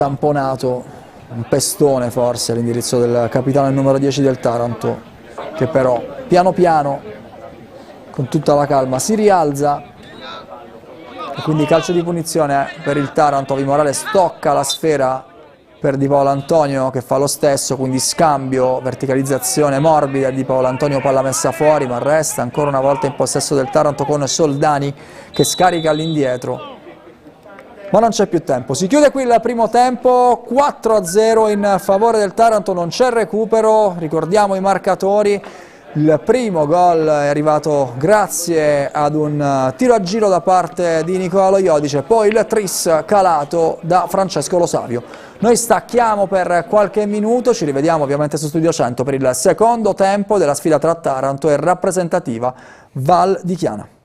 tamponato un pestone forse all'indirizzo del capitano il numero 10 del Taranto, che però piano piano, con tutta la calma, si rialza, e quindi calcio di punizione per il Taranto. Ovi Morales tocca la sfera per Di Paolo Antonio che fa lo stesso, quindi scambio, verticalizzazione morbida di Di Paolo Antonio, palla messa fuori, ma resta ancora una volta in possesso del Taranto con Soldani che scarica all'indietro. Ma non c'è più tempo, si chiude qui il primo tempo, 4-0 in favore del Taranto, non c'è recupero, ricordiamo i marcatori. Il primo gol è arrivato grazie ad un tiro a giro da parte di Nicolò Iodice, poi il tris calato da Francesco Lo Savio. Noi stacchiamo per qualche minuto, ci rivediamo ovviamente su Studio 100 per il secondo tempo della sfida tra Taranto e rappresentativa Val di Chiana.